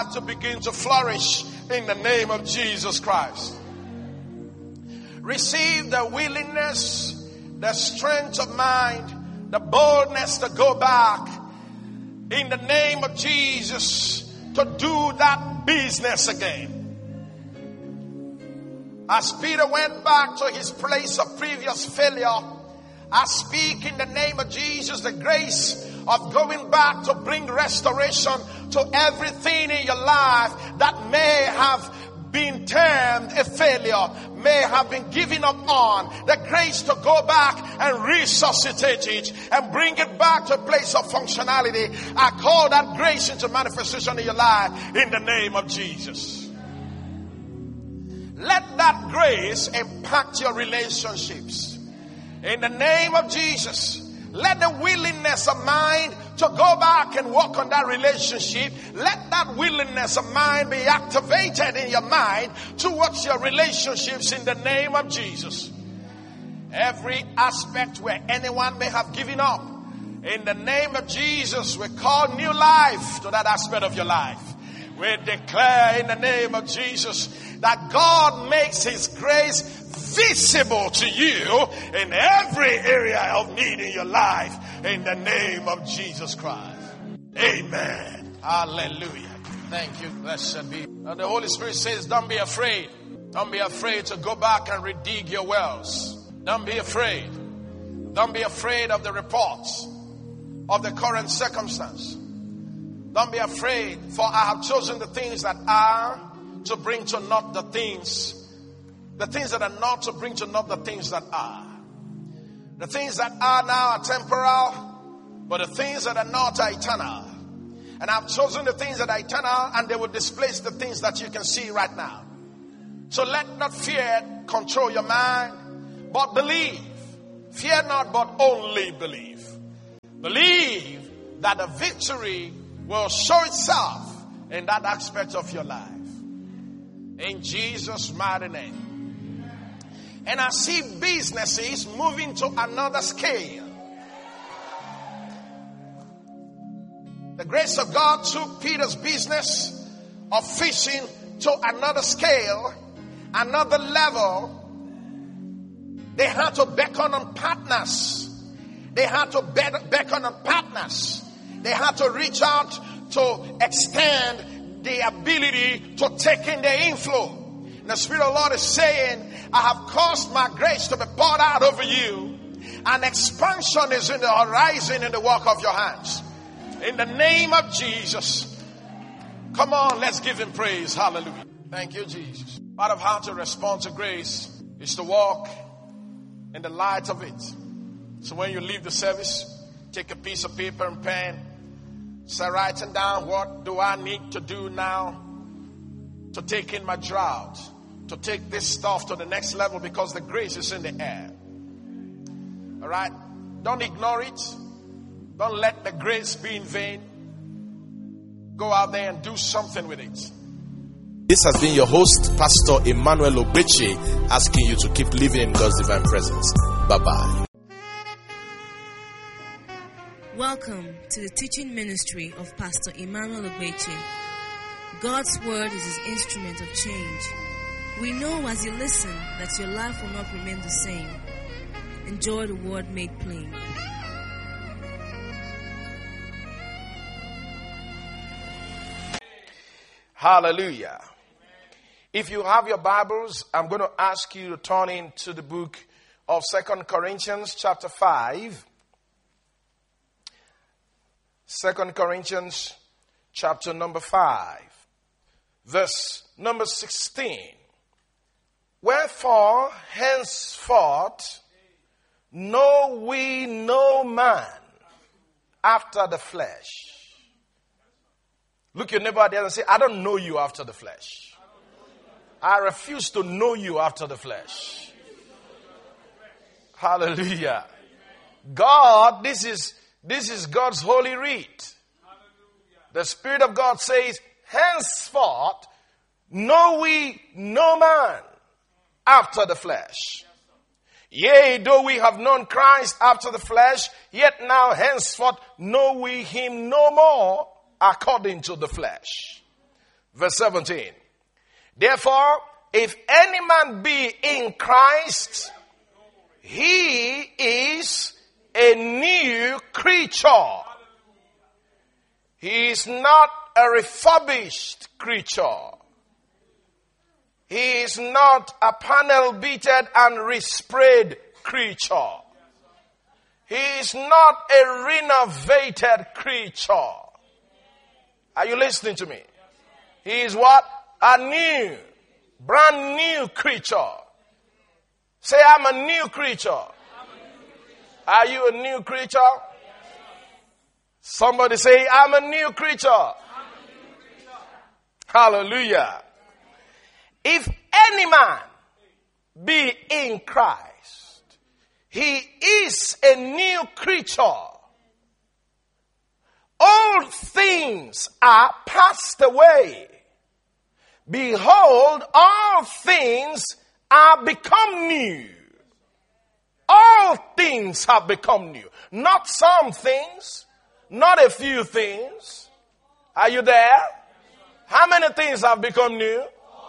to begin to flourish in the name of Jesus Christ. Receive the willingness, the strength of mind, the boldness to go back in the name of Jesus to do that business again. As Peter went back to his place of previous failure, I speak in the name of Jesus the grace of going back to bring restoration to everything in your life that may have been termed a failure, may have been given up on. The grace to go back and resuscitate it and bring it back to a place of functionality. I call that grace into manifestation in your life in the name of Jesus. Let that grace impact your relationships. In the name of Jesus, let the willingness of mind to go back and work on that relationship, let that willingness of mind be activated in your mind towards your relationships in the name of Jesus. Every aspect where anyone may have given up, in the name of Jesus, we call new life to that aspect of your life. We declare in the name of Jesus that God makes His grace visible to you in every area of need in your life in the name of Jesus Christ. Amen. Hallelujah. Thank you. Blessed be. And the Holy Spirit says, don't be afraid. Don't be afraid to go back and redig your wells. Don't be afraid. Don't be afraid of the reports of the current circumstance. Don't be afraid, for I have chosen the things that are to bring to naught the things that are not to bring to naught the things that are. The things that are now are temporal, but the things that are not are eternal. And I've chosen the things that are eternal, and they will displace the things that you can see right now. So let not fear control your mind, but believe. Fear not, but only believe. Believe that the victory will show itself in that aspect of your life. In Jesus' mighty name. And I see businesses moving to another scale. The grace of God took Peter's business of fishing to another scale, another level. They had to beckon on partners. They had to beckon on partners. They had to reach out to extend the ability to take in the inflow. And the Spirit of the Lord is saying, I have caused my grace to be poured out over you. And expansion is in the horizon in the work of your hands. In the name of Jesus. Come on, let's give Him praise. Hallelujah. Thank you, Jesus. Part of how to respond to grace is to walk in the light of it. So when you leave the service, take a piece of paper and pen. Start writing down, what do I need to do now to take in my drought, to take this stuff to the next level, because the grace is in the air. All right? Don't ignore it. Don't let the grace be in vain. Go out there and do something with it. This has been your host, Pastor Emmanuel Ogbeche, asking you to keep living in God's divine presence. Bye-bye. Welcome to the teaching ministry of Pastor Emmanuel Ogbeche. God's word is His instrument of change. We know as you listen that your life will not remain the same. Enjoy the word made plain. Hallelujah. If you have your Bibles, I'm going to ask you to turn into the book of 2 Corinthians chapter 5. 2 Corinthians chapter number 5, verse number 16. Wherefore, henceforth, know we no man after the flesh. Look your neighbor there and say, I don't know you after the flesh. I refuse to know you after the flesh. Hallelujah. God, this is God's holy writ. The Spirit of God says, henceforth, know we no man after the flesh. Yea, though we have known Christ after the flesh, yet now henceforth know we Him no more according to the flesh. Verse 17. Therefore, if any man be in Christ, he is a new creature. He is not a refurbished creature. He is not a panel beaten and resprayed creature. He is not a renovated creature. Are you listening to me? He is what? A new, brand new creature. Say, I'm a new creature. Are you a new creature? Somebody say, I'm a new creature. Hallelujah. If any man be in Christ, he is a new creature. All things are passed away. Behold, all things are become new. All things have become new. Not some things, not a few things. Are you there? How many things have become new?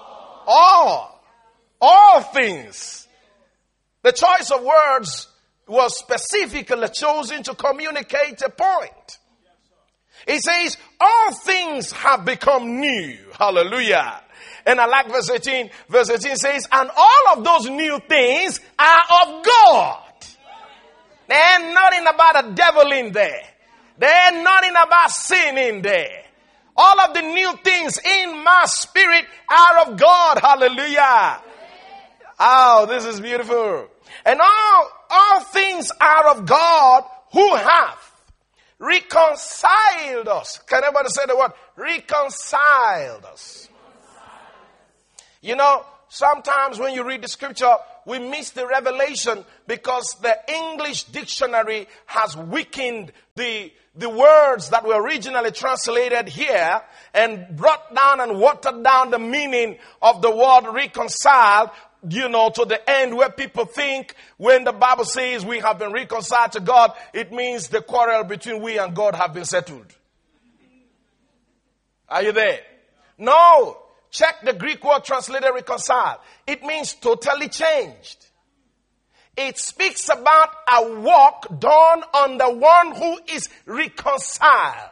All things. The choice of words was specifically chosen to communicate a point. It says, all things have become new. Hallelujah. And I like verse 18. Verse 18 says, and all of those new things are of God. There ain't nothing about a devil in there. There ain't nothing about sin in there. All of the new things in my spirit are of God. Hallelujah. Oh, this is beautiful. And all things are of God who hath reconciled us. Can everybody say the word? Reconciled us. You know, sometimes when you read the scripture, we miss the revelation because the English dictionary has weakened the words that were originally translated here and brought down and watered down the meaning of the word reconciled, you know, to the end where people think when the Bible says we have been reconciled to God, it means the quarrel between we and God have been settled. Are you there? No. Check the Greek word translated reconciled. It means totally changed. It speaks about a work done on the one who is reconciled.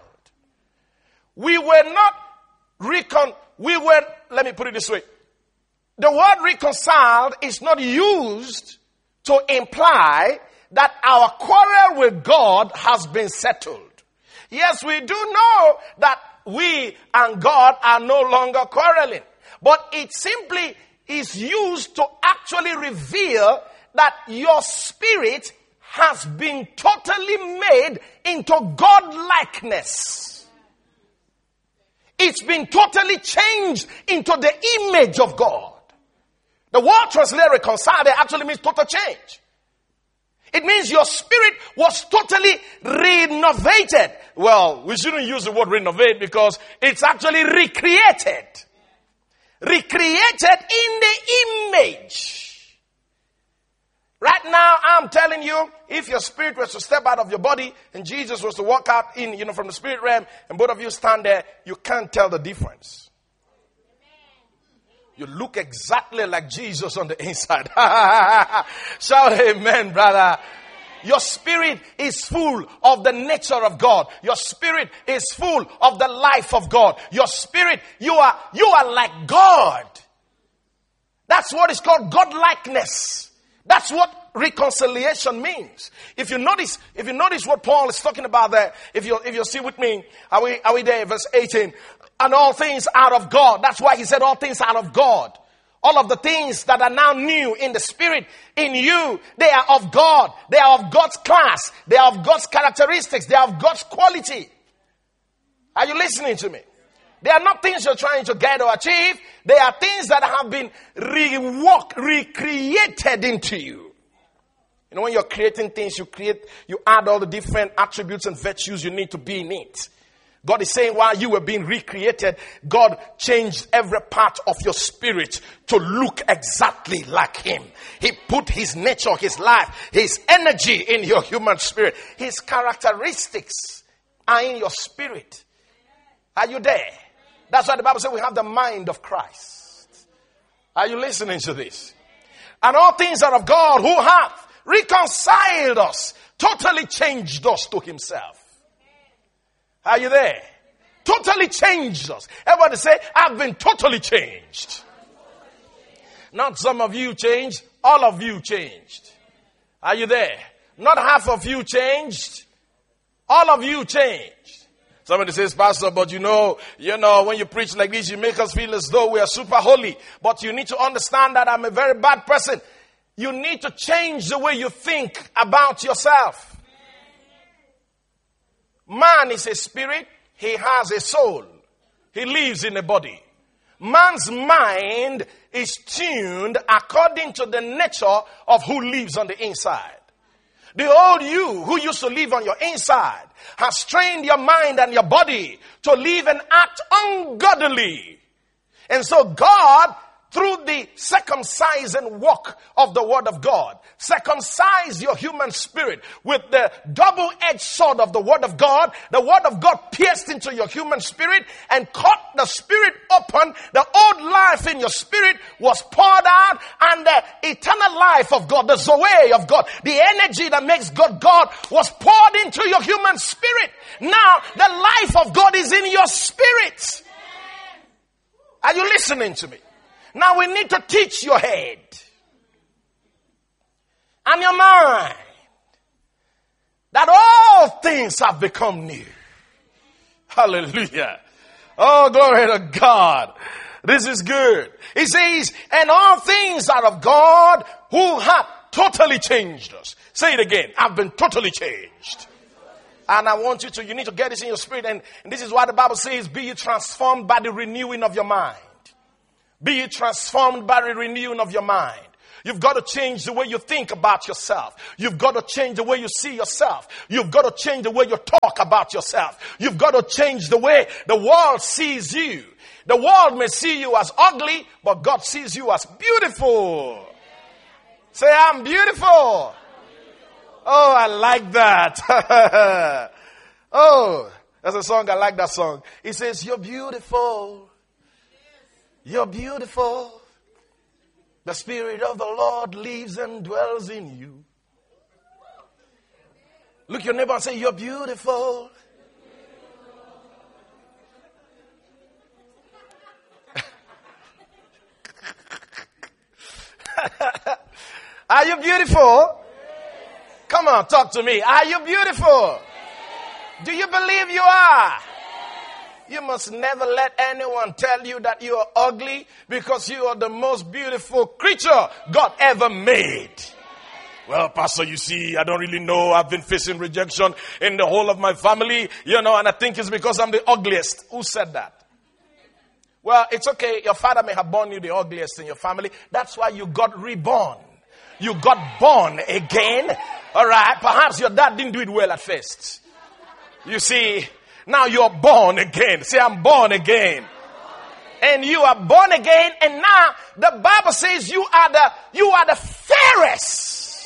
Let me put it this way. The word reconciled is not used to imply that our quarrel with God has been settled. Yes, we do know that we and God are no longer quarreling. But it simply is used to actually reveal that your spirit has been totally made into God-likeness. It's been totally changed into the image of God. The word translated reconciled actually means total change. It means your spirit was totally renovated. Well, we shouldn't use the word renovate because it's actually recreated. Recreated in the image. Right now, I'm telling you, if your spirit was to step out of your body and Jesus was to walk out in, from the spirit realm and both of you stand there, you can't tell the difference. You look exactly like Jesus on the inside. Shout amen, brother. Your spirit is full of the nature of God. Your spirit is full of the life of God. Your spirit, you are like God. That's what is called God-likeness. That's what reconciliation means. If you notice what Paul is talking about there, if you see with me, are we there? Verse 18. And all things are of God. That's why he said all things are of God. All of the things that are now new in the spirit, in you, they are of God. They are of God's class. They are of God's characteristics. They are of God's quality. Are you listening to me? They are not things you're trying to get or achieve. They are things that have been recreated into you. You know, when you're creating things, you add all the different attributes and virtues you need to be in it. God is saying while you were being recreated, God changed every part of your spirit to look exactly like Him. He put His nature, His life, His energy in your human spirit. His characteristics are in your spirit. Are you there? That's why the Bible says we have the mind of Christ. Are you listening to this? And all things are of God, who hath reconciled us, totally changed us to himself. Are you there? Totally changed us. Everybody say, I've been totally changed. Not some of you changed, all of you changed. Are you there? Not half of you changed, all of you changed. Somebody says, Pastor, but you know, when you preach like this, you make us feel as though we are super holy. But you need to understand that I'm a very bad person. You need to change the way you think about yourself. Man is a spirit. He has a soul. He lives in a body. Man's mind is tuned according to the nature of who lives on the inside. The old you who used to live on your inside has trained your mind and your body to live and act ungodly. And so God, through the circumcising work of the word of God, circumcise your human spirit with the double-edged sword of the word of God. The word of God pierced into your human spirit and cut the spirit open. The old life in your spirit was poured out, and the eternal life of God, the Zoe of God, the energy that makes God God, was poured into your human spirit. Now the life of God is in your spirit. Are you listening to me? Now we need to teach your head and your mind that all things have become new. Hallelujah. Oh, glory to God. This is good. He says, and all things are of God, who have totally changed us. Say it again. I've been totally changed. And I want you need to get this in your spirit. And this is why the Bible says, be ye transformed by the renewing of your mind. Be ye transformed by the renewing of your mind. You've got to change the way you think about yourself. You've got to change the way you see yourself. You've got to change the way you talk about yourself. You've got to change the way the world sees you. The world may see you as ugly, but God sees you as beautiful. Say, I'm beautiful. Oh, I like that. Oh, there's a song, I like that song. It says, you're beautiful. You're beautiful. The Spirit of the Lord lives and dwells in you. Look your neighbor and say, you're beautiful. Are you beautiful? Come on, talk to me. Are you beautiful? Do you believe you are? You must never let anyone tell you that you are ugly, because you are the most beautiful creature God ever made. Well, Pastor, you see, I don't really know. I've been facing rejection in the whole of my family, and I think it's because I'm the ugliest. Who said that? Well, it's okay. Your father may have born you the ugliest in your family. That's why you got reborn. You got born again. All right. Perhaps your dad didn't do it well at first. You see, now you're born again. Say, I'm born again. And you are born again. And now the Bible says you are the fairest.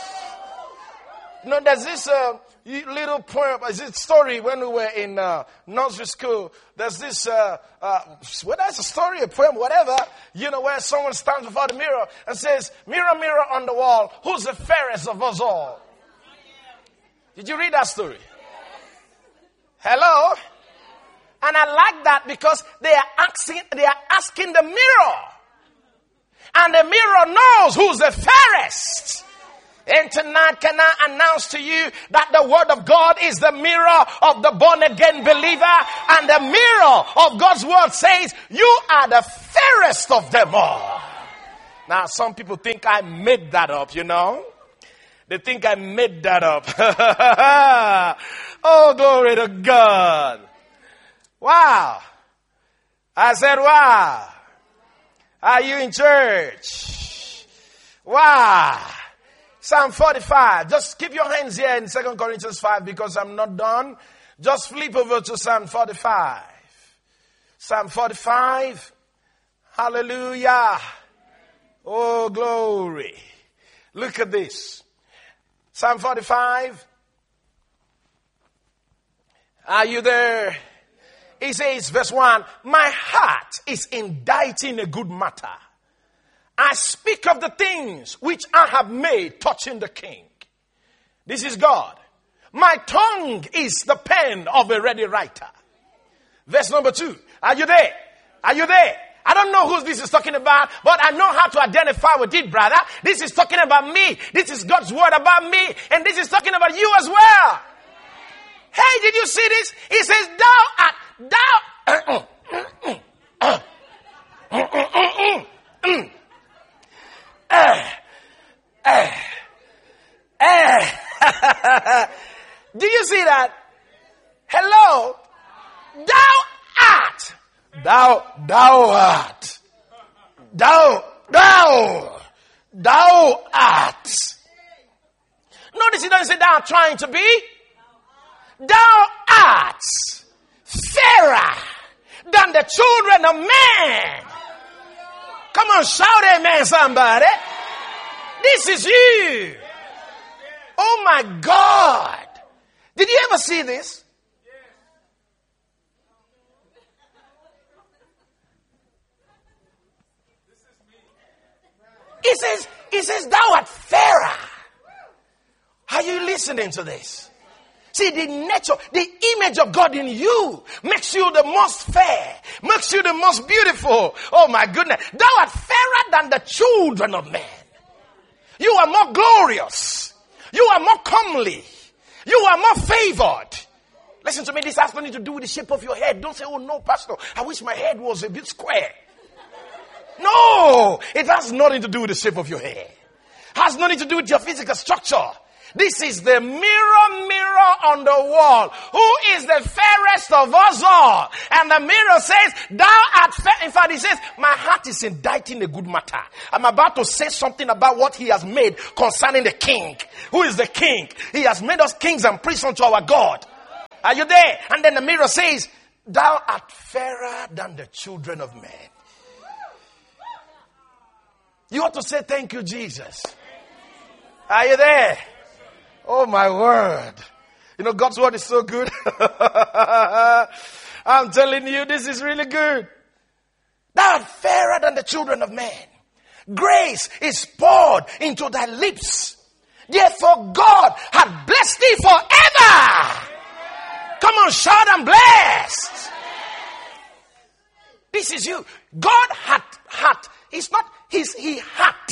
There's this little poem, story when we were in nursery school. There's this, whether it's a story, a poem, whatever, where someone stands before the mirror and says, mirror, mirror on the wall, who's the fairest of us all? Did you read that story? Hello? And I like that because they are asking the mirror. And the mirror knows who's the fairest. And tonight, can I announce to you that the word of God is the mirror of the born again believer, and the mirror of God's word says you are the fairest of them all. Now, some people think I made that up, They think I made that up. Oh, glory to God. Wow. I said, wow. Are you in church? Wow. Psalm 45. Just keep your hands here in 2 Corinthians 5 because I'm not done. Just flip over to Psalm 45. Psalm 45. Hallelujah. Oh, glory. Look at this. Psalm 45. Are you there? He says, verse 1, my heart is inditing a good matter. I speak of the things which I have made touching the king. This is God. My tongue is the pen of a ready writer. Verse number 2. Are you there? Are you there? I don't know who this is talking about, but I know how to identify with it, brother. This is talking about me. This is God's word about me. And this is talking about you as well. Hey, did you see this? He says, Did you see that? Hello? Thou art. Thou art. Notice he doesn't say thou art trying to be. Thou art fairer than the children of men. Come on, shout amen, somebody. This is you. Oh my God. Did you ever see this? He says, thou art fairer. Are you listening to this? See, the nature, the image of God in you makes you the most fair, makes you the most beautiful. Oh my goodness. Thou art fairer than the children of men. You are more glorious. You are more comely. You are more favored. Listen to me, this has nothing to do with the shape of your head. Don't say, oh no, pastor, I wish my head was a bit square. No, it has nothing to do with the shape of your hair. It has nothing to do with your physical structure. This is the mirror on the wall. Who is the fairest of us all? And the mirror says, thou art fair. In fact, it says, my heart is inditing a good matter. I'm about to say something about what he has made concerning the king. Who is the king? He has made us kings and priests unto our God. Are you there? And then the mirror says, thou art fairer than the children of men. You ought to say, thank you, Jesus. Are you there? Oh, my word. You know, God's word is so good. I'm telling you, this is really good. Thou art fairer than the children of men. Grace is poured into thy lips. Therefore, God hath blessed thee forever. Come on, shout, I'm blessed. This is you. God hath. It's not he hath.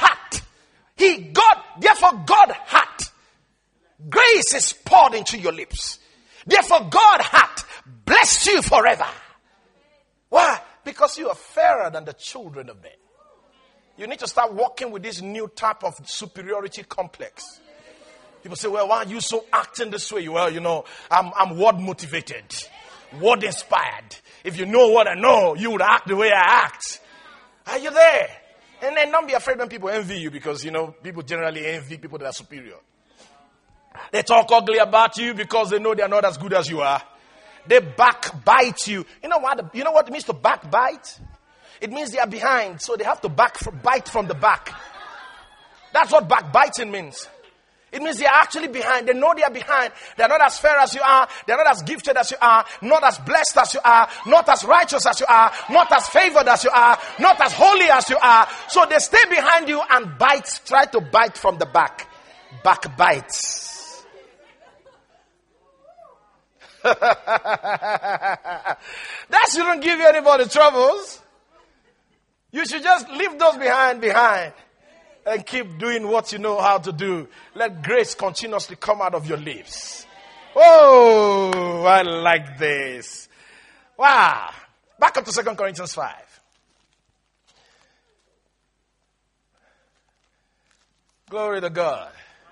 Therefore God hath. Grace is poured into your lips. Therefore God hath blessed you forever. Why? Because you are fairer than the children of men. You need to start walking with this new type of superiority complex. People say, well, why are you so acting this way? Well, you know, I'm word motivated, word inspired. If you know what I know, you would act the way I act. Are you there? And then don't be afraid when people envy you, because, you know, people generally envy people that are superior. They talk ugly about you because they know they are not as good as you are. They backbite you. You know what it means to backbite? It means they are behind, so they have to bite from the back. That's what backbiting means. It means they are actually behind. They know they are behind. They are not as fair as you are. They are not as gifted as you are. Not as blessed as you are. Not as righteous as you are. Not as favored as you are. Not as holy as you are. So they stay behind you and try to bite from the back. Backbites. That shouldn't give you anybody troubles. You should just leave those behind. And keep doing what you know how to do. Let grace continuously come out of your lips. Oh, I like this. Wow. Back up to 2 Corinthians 5. Glory to God.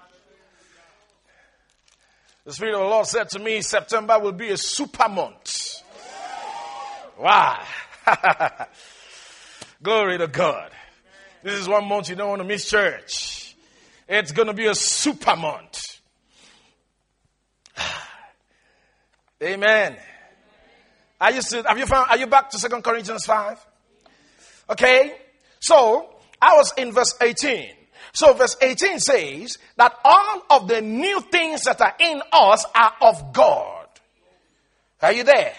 The Spirit of the Lord said to me, September will be a super month. Wow. Glory to God. This is 1 month you don't want to miss church. It's going to be a super month. Amen. Are you back to 2 Corinthians 5? Okay. So, I was in verse 18. So verse 18 says that all of the new things that are in us are of God. Are you there?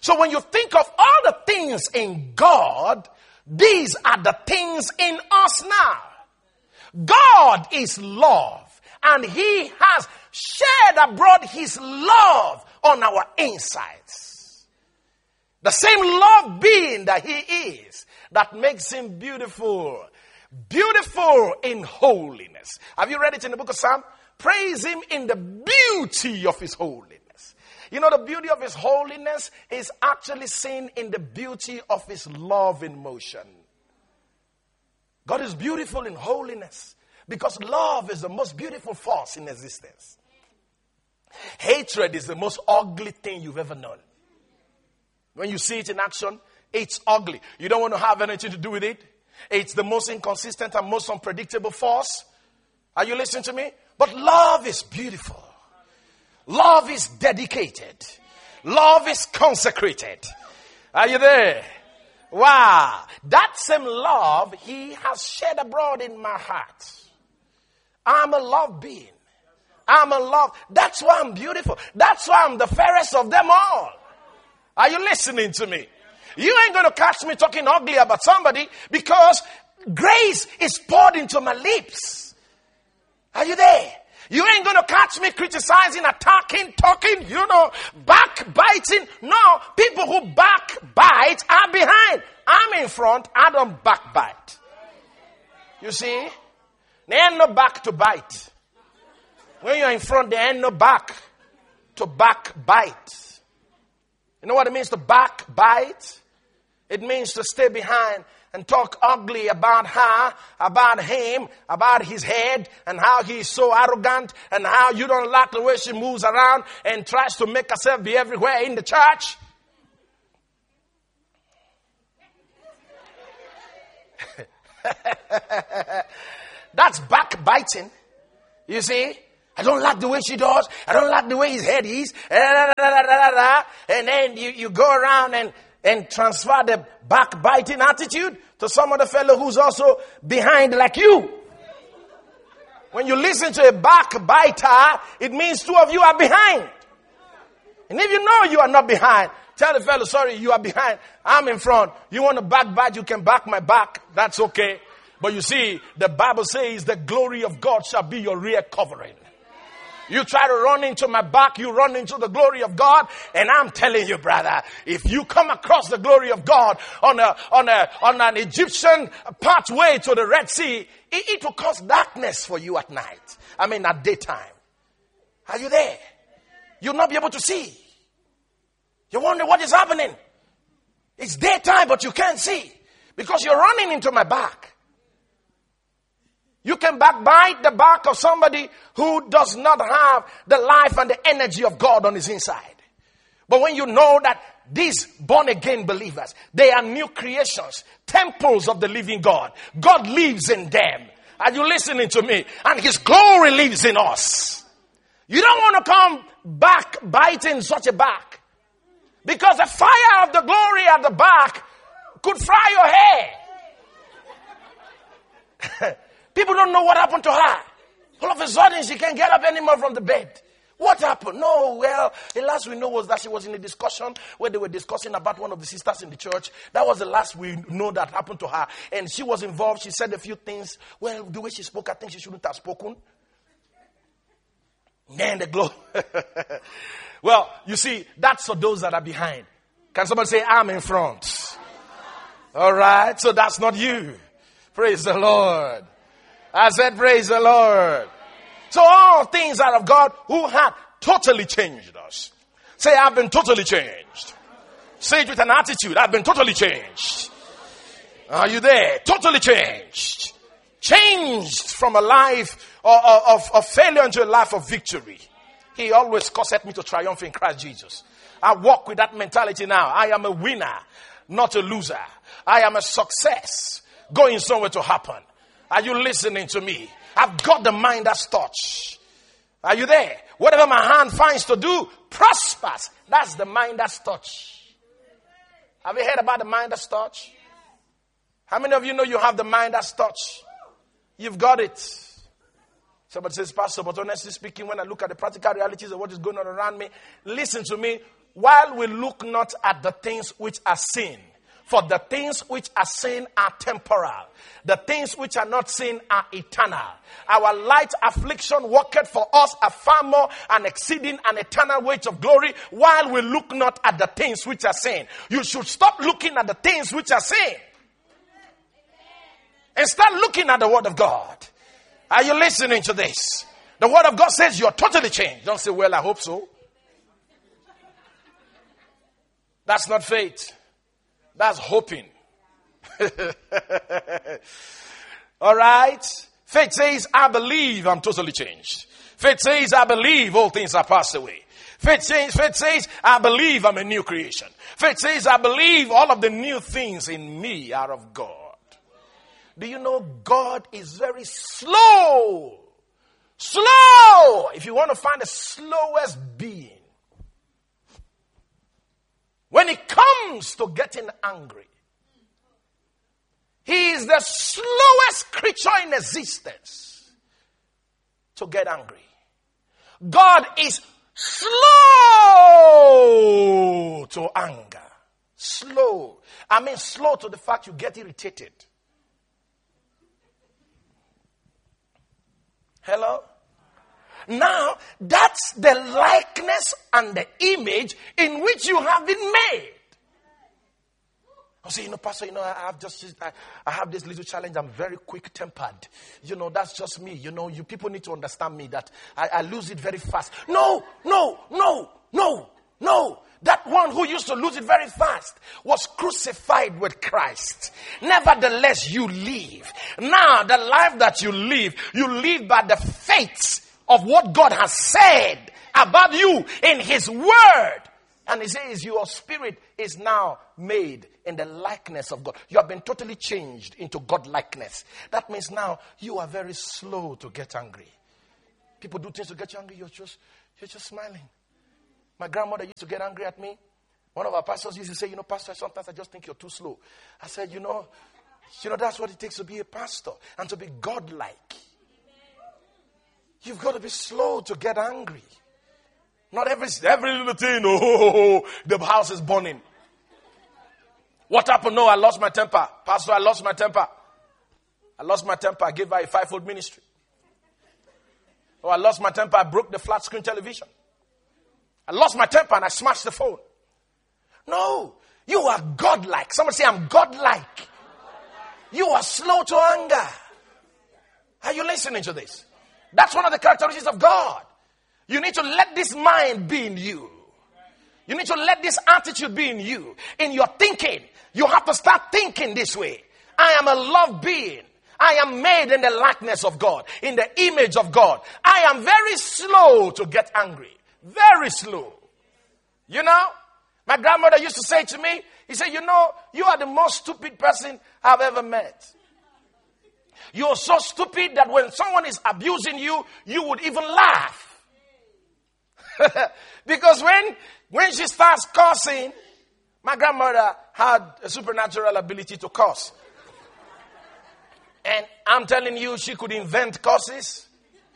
So when you think of all the things in God, these are the things in us now. God is love, and he has shared abroad his love on our insides. The same love being that he is, that makes him beautiful. Beautiful in holiness. Have you read it in the book of Psalms? Praise him in the beauty of his holiness. You know, the beauty of his holiness is actually seen in the beauty of his love in motion. God is beautiful in holiness because love is the most beautiful force in existence. Hatred is the most ugly thing you've ever known. When you see it in action, it's ugly. You don't want to have anything to do with it. It's the most inconsistent and most unpredictable force. Are you listening to me? But love is beautiful. Love is dedicated. Love is consecrated. Are you there? Wow. That same love he has shed abroad in my heart. I'm a love being. I'm a love. That's why I'm beautiful. That's why I'm the fairest of them all. Are you listening to me? You ain't going to catch me talking ugly about somebody because grace is poured into my lips. Are you there? You ain't going to catch me criticizing, attacking, talking, backbiting. No, people who backbite are behind. I'm in front. I don't backbite. You see? There ain't no back to bite. When you're in front, there ain't no back to backbite. You know what it means to backbite? It means to stay behind and talk ugly about her, about him, about his head, and how he's so arrogant, and how you don't like the way she moves around and tries to make herself be everywhere in the church. That's backbiting. You see? I don't like the way she does. I don't like the way his head is. And then you go around and transfer the backbiting attitude to some other fellow who's also behind like you. When you listen to a backbiter, it means two of you are behind. And if you know you are not behind, tell the fellow, sorry, you are behind. I'm in front. You want to backbite, you can back my back. That's okay. But you see, the Bible says the glory of God shall be your rear covering. You try to run into my back, you run into the glory of God. And I'm telling you, brother, if you come across the glory of God on an Egyptian pathway to the Red Sea, it will cause darkness for you at night. I mean, at daytime. Are you there? You'll not be able to see. You wonder what is happening. It's daytime, but you can't see because you're running into my back. You can backbite the back of somebody who does not have the life and the energy of God on his inside. But when you know that these born again believers, they are new creations, temples of the living God. God lives in them. Are you listening to me? And his glory lives in us. You don't want to come backbiting such a back. Because the fire of the glory at the back could fry your hair. People don't know what happened to her. All of a sudden, she can't get up anymore from the bed. What happened? No, well, the last we know was that she was in a discussion where they were discussing about one of the sisters in the church. That was the last we know that happened to her. And she was involved. She said a few things. Well, the way she spoke, I think she shouldn't have spoken. Then the glory. Well, you see, that's for those that are behind. Can somebody say, I'm in front? All right. So that's not you. Praise the Lord. I said, praise the Lord. So all things are of God who had totally changed us. Say, I've been totally changed. Say it with an attitude. I've been totally changed. Are you there? Totally changed. Changed from a life of failure into a life of victory. He always caused me to triumph in Christ Jesus. I walk with that mentality now. I am a winner, not a loser. I am a success, going somewhere to happen. Are you listening to me? I've got the Midas touch. Are you there? Whatever my hand finds to do prospers. That's the Midas touch. Have you heard about the Midas touch? How many of you know you have the Midas touch? You've got it. Somebody says, Pastor, but honestly speaking, when I look at the practical realities of what is going on around me, listen to me. while we look not at the things which are seen. For the things which are seen are temporal. The things which are not seen are eternal. Our light affliction worketh for us a far more and exceeding an eternal weight of glory, while we look not at the things which are seen. You should stop looking at the things which are seen and start looking at the Word of God. Are you listening to this? The Word of God says you're totally changed. Don't say, well, I hope so. That's not faith. That's hoping. All right? Faith says, I believe I'm totally changed. Faith says, I believe all things are passed away. Faith says, I believe I'm a new creation. Faith says, I believe all of the new things in me are of God. Do you know God is very slow? Slow! If you want to find the slowest being, when it comes to getting angry, he is the slowest creature in existence to get angry. God is slow to anger. Slow. I mean slow to the fact you get irritated. Hello? Now, that's the likeness and the image in which you have been made. I say, Pastor, I have this little challenge. I'm very quick-tempered. That's just me. You people need to understand me that I lose it very fast. No. That one who used to lose it very fast was crucified with Christ. Nevertheless, you live. Now, the life that you live by the faith of what God has said about you in His Word. And He says your spirit is now made in the likeness of God. You have been totally changed into God-likeness. That means now you are very slow to get angry. People do things to get you angry, you're just smiling. My grandmother used to get angry at me. One of our pastors used to say, Pastor, sometimes I just think you're too slow. I said, that's what it takes to be a pastor and to be God-like. You've got to be slow to get angry. Not every little thing, the house is burning. What happened? No, I lost my temper. Pastor, I lost my temper. I gave her a 5-fold ministry. Oh, I lost my temper. I broke the flat screen television. I lost my temper and I smashed the phone. No, you are God-like. Somebody say, I'm God-like. You are slow to anger. Are you listening to this? That's one of the characteristics of God. You need to let this mind be in you. You need to let this attitude be in you. In your thinking, you have to start thinking this way. I am a loved being. I am made in the likeness of God, in the image of God. I am very slow to get angry. Very slow. My grandmother used to say to me, he said, you are the most stupid person I've ever met. You're so stupid that when someone is abusing you, you would even laugh. Because when she starts cursing, my grandmother had a supernatural ability to curse. And I'm telling you, she could invent curses.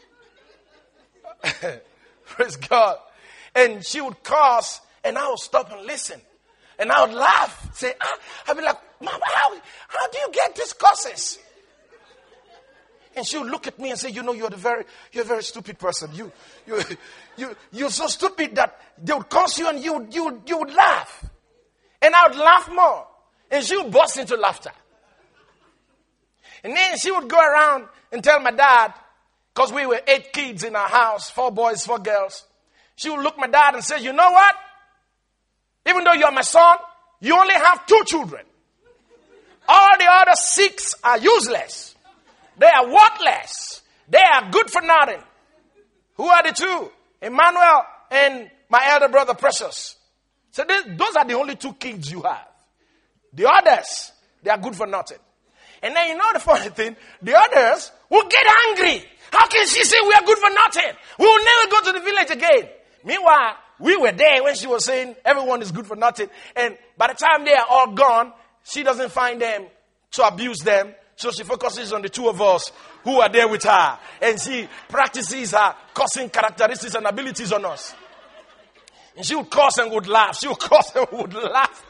Praise God. And she would curse, and I would stop and listen. And I would laugh. Say, I'd be like, Mom, how do you get these curses? And she would look at me and say, you're a very stupid person. You're so stupid that they would curse you and you would laugh. And I would laugh more. And she would burst into laughter. And then she would go around and tell my dad, because we were 8 kids in our house, 4 boys, 4 girls. She would look at my dad and say, you know what? Even though you're my son, you only have 2 children. All the other 6 are useless. They are worthless. They are good for nothing. Who are the 2? Emmanuel and my elder brother Precious. So those are the only 2 kids you have. The others, they are good for nothing. And then the funny thing, the others will get angry. How can she say we are good for nothing? We will never go to the village again. Meanwhile, we were there when she was saying everyone is good for nothing. And by the time they are all gone, she doesn't find them to abuse them. So she focuses on the 2 of us who are there with her. And she practices her cursing characteristics and abilities on us. And she would curse and would laugh. She would curse and would laugh.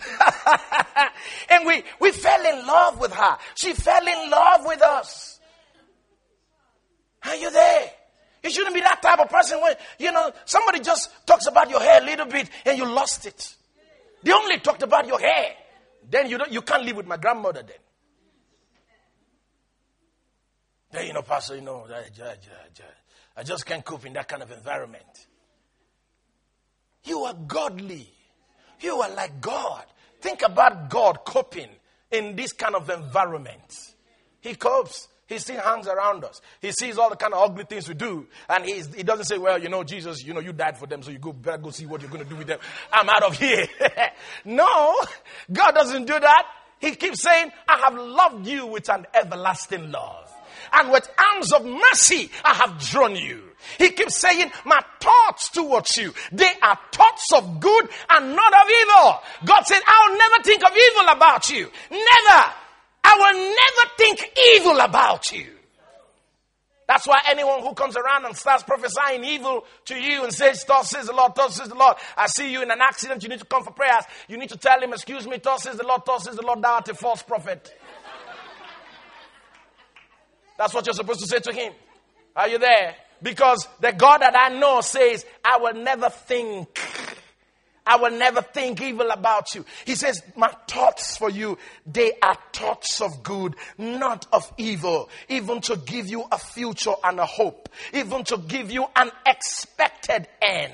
And we fell in love with her. She fell in love with us. Are you there? You shouldn't be that type of person when, somebody just talks about your hair a little bit and you lost it. They only talked about your hair. Then you can't live with my grandmother then. Then, Pastor, I just can't cope in that kind of environment. You are godly. You are like God. Think about God coping in this kind of environment. He copes. He still hangs around us. He sees all the kind of ugly things we do. And he doesn't say, well, Jesus, you died for them, so you better go see what you're going to do with them. I'm out of here. No, God doesn't do that. He keeps saying, I have loved you with an everlasting love. And with arms of mercy, I have drawn you. He keeps saying, my thoughts towards you, they are thoughts of good and not of evil. God said, I'll never think of evil about you. Never. I will never think evil about you. That's why anyone who comes around and starts prophesying evil to you and says, thus says the Lord, thus says the Lord. I see you in an accident, you need to come for prayers. You need to tell him, excuse me, thus says the Lord, thou art a false prophet. That's what you're supposed to say to him. Are you there? Because the God that I know says, I will never think evil about you. He says, my thoughts for you, they are thoughts of good, not of evil. Even to give you a future and a hope. Even to give you an expected end.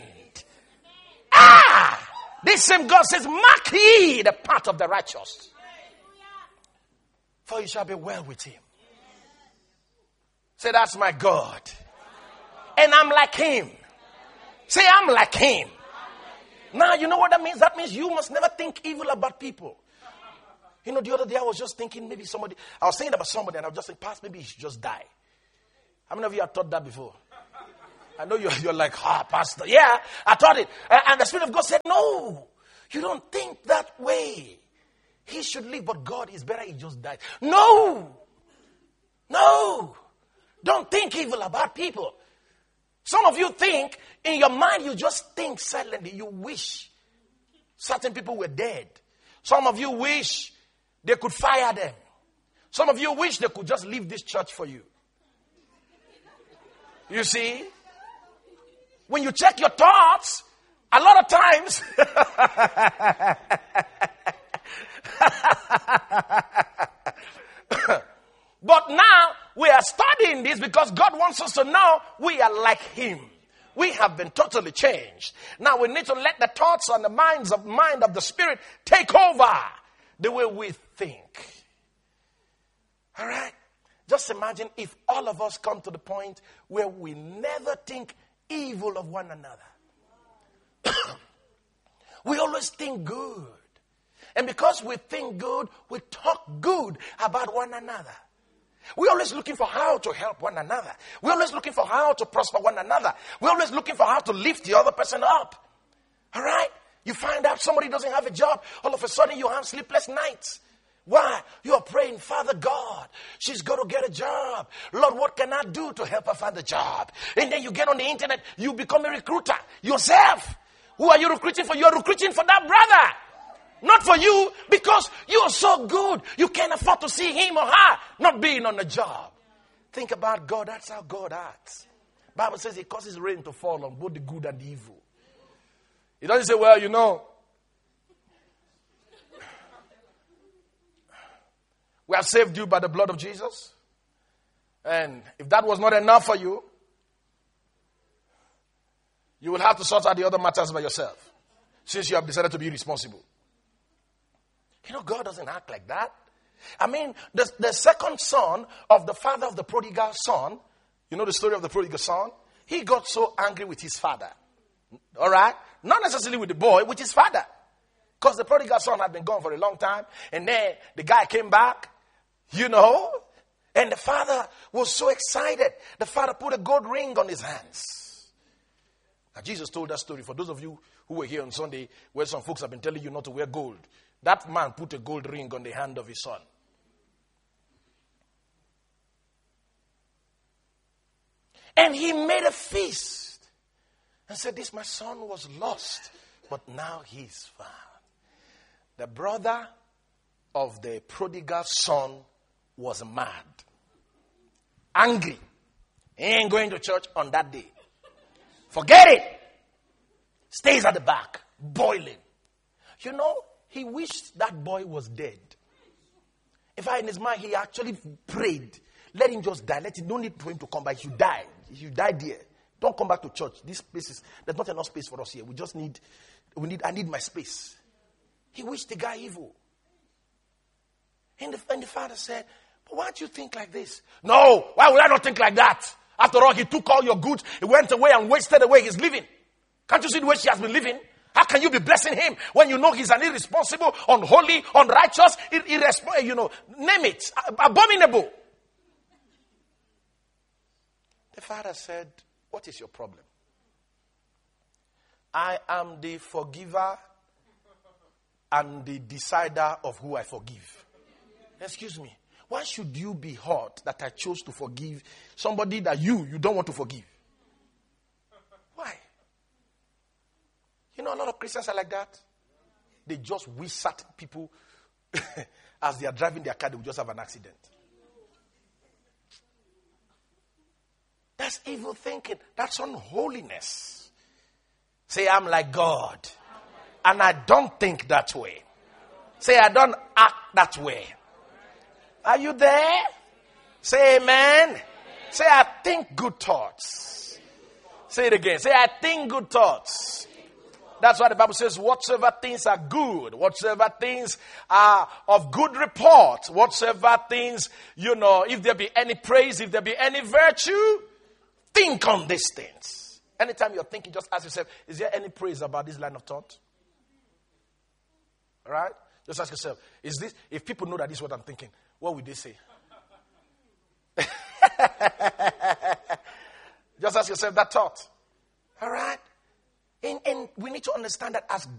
This same God says, mark ye the path of the righteous. For you shall be well with him. Say, that's my God. And I'm like him. Say, I'm like him. Now, you know what that means? That means you must never think evil about people. The other day I was just thinking maybe I was thinking about somebody and I was just saying, Pastor, maybe he should just die. How many of you have thought that before? I know you're like, Pastor. Yeah, I thought it. And the Spirit of God said, no, you don't think that way. He should live, but God is better he just died. No. Don't think evil about people. Some of you think, in your mind, you just think silently. You wish certain people were dead. Some of you wish they could fire them. Some of you wish they could just leave this church for you. You see? When you check your thoughts, a lot of times... But now, we are studying this because God wants us to know we are like him. We have been totally changed. Now we need to let the thoughts and the mind of the Spirit take over the way we think. All right? Just imagine if all of us come to the point where we never think evil of one another. We always think good. And because we think good, we talk good about one another. We're always looking for how to help one another. We're always looking for how to prosper one another. We're always looking for how to lift the other person up. All right? You find out somebody doesn't have a job. All of a sudden you have sleepless nights. Why? You are praying, Father God, she's got to get a job. Lord, what can I do to help her find a job? And then you get on the internet, you become a recruiter yourself. Who are you recruiting for? You are recruiting for that brother. Not for you, because you are so good. You can't afford to see him or her not being on the job. Think about God. That's how God acts. Bible says he causes rain to fall on both the good and the evil. He doesn't say, well, we have saved you by the blood of Jesus. And if that was not enough for you, you will have to sort out the other matters by yourself, since you have decided to be responsible. God doesn't act like that. I mean, the second son of the father of the prodigal son, you know the story of the prodigal son? He got so angry with his father. All right? Not necessarily with the boy, with his father. Because the prodigal son had been gone for a long time. And then the guy came back, and the father was so excited. The father put a gold ring on his hands. Now, Jesus told that story. For those of you who were here on Sunday, where some folks have been telling you not to wear gold. That man put a gold ring on the hand of his son. And he made a feast. and said, this my son was lost, but now he's found. The brother of the prodigal son was mad, angry. He ain't going to church on that day. Forget it. Stays at the back, boiling. You know, he wished that boy was dead. In fact, in his mind, he actually prayed, let him just die. No need for him to come back. He should die. He should die there. Don't come back to church. This place there's not enough space for us here. I need my space. He wished the guy evil. And the father said, but why don't you think like this? No, why would I not think like that? After all, he took all your goods. He went away and wasted away his living. Can't you see the way she has been living? How can you be blessing him when you know he's an irresponsible, unholy, unrighteous, name it, abominable? The father said, what is your problem? I am the forgiver and the decider of who I forgive. Excuse me. Why should you be hurt that I chose to forgive somebody that you don't want to forgive? Why? You know, a lot of Christians are like that. They just wish at people as they are driving their car, they will just have an accident. That's evil thinking. That's unholiness. Say, I'm like God. And I don't think that way. Say, I don't act that way. Are you there? Say amen. Say, I think good thoughts. Say it again. Say, I think good thoughts. That's why the Bible says, whatsoever things are good, whatsoever things are of good report, whatsoever things, if there be any praise, if there be any virtue, think on these things. Anytime you're thinking, just ask yourself, is there any praise about this line of thought? All right? Just ask yourself, if people know that this is what I'm thinking, what would they say? Just ask yourself that thought. All right? And we need to understand that as